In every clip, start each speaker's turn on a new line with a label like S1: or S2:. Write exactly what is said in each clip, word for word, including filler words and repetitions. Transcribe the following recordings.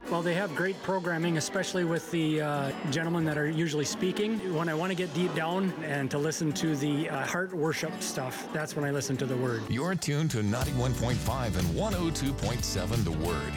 S1: Well, they have great programming, especially with the uh, gentlemen that are usually speaking. When I want to get deep down and to listen to the uh, heart worship stuff, that's when I listen to the Word.
S2: You're tuned to ninety-one point five and one oh two point seven The Word.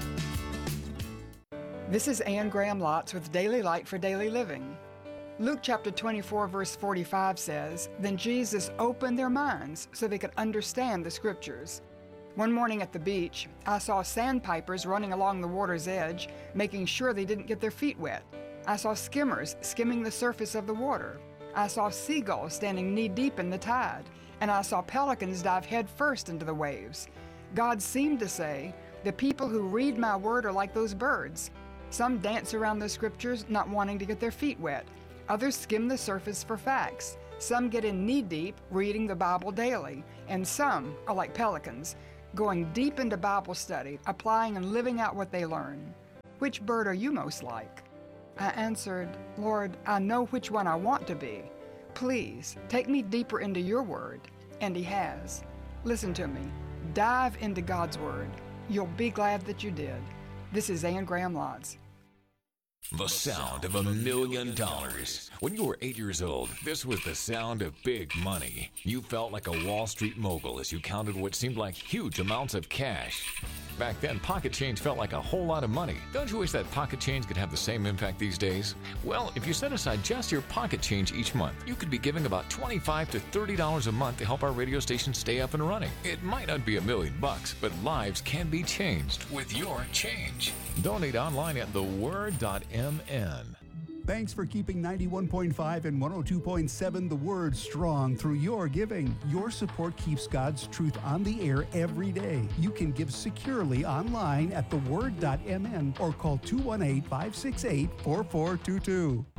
S3: This is Anne Graham Lotz with Daily Light for Daily Living. Luke chapter twenty-four, verse forty-five says, "Then Jesus opened their minds so they could understand the Scriptures." One morning at the beach, I saw sandpipers running along the water's edge, making sure they didn't get their feet wet. I saw skimmers skimming the surface of the water. I saw seagulls standing knee-deep in the tide, and I saw pelicans dive headfirst into the waves. God seemed to say, "The people who read my word are like those birds. Some dance around the Scriptures, not wanting to get their feet wet. Others skim the surface for facts. Some get in knee-deep, reading the Bible daily. And some are like pelicans, going deep into Bible study, applying and living out what they learn. Which bird are you most like?" I answered, "Lord, I know which one I want to be. Please, take me deeper into your word." And he has. Listen to me. Dive into God's word. You'll be glad that you did. This is Anne Graham Lotz.
S2: The sound of a million dollars. When you were eight years old, this was the sound of big money. You felt like a Wall Street mogul as you counted what seemed like huge amounts of cash. Back then, pocket change felt like a whole lot of money. Don't you wish that pocket change could have the same impact these days? Well, if you set aside just your pocket change each month, you could be giving about twenty-five to thirty dollars a month to help our radio station stay up and running. It might not be a million bucks, but lives can be changed with your change. Donate online at the word dot m n.
S4: Thanks for keeping ninety-one point five and one oh two point seven The Word strong through your giving. Your support keeps God's truth on the air every day. You can give securely online at the word dot m n or call two one eight, five six eight, four four two two.